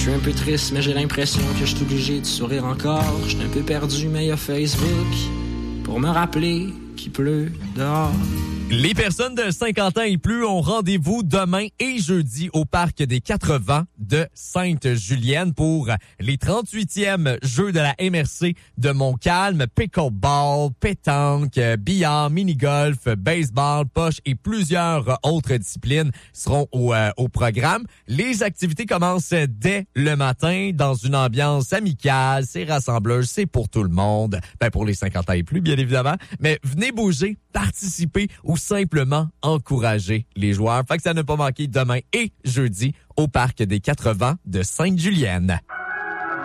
suis un peu triste, mais j'ai l'impression que je suis obligé de sourire encore. Je suis un peu perdu, mais il y a Facebook pour me rappeler qu'il pleut dehors. Les personnes de 50 ans et plus ont rendez-vous demain et jeudi au Parc des 80 de Sainte-Julienne pour les 38e Jeux de la MRC de Montcalm. Pickleball, pétanque, billard, mini-golf, baseball, poche et plusieurs autres disciplines seront au programme. Les activités commencent dès le matin dans une ambiance amicale. C'est rassembleur, c'est pour tout le monde. Ben, pour les 50 ans et plus, bien évidemment. Mais venez bouger, participer ou simplement encourager les joueurs. Fait que ça ne pas manquer demain et jeudi au Parc des 80 de Sainte-Julienne.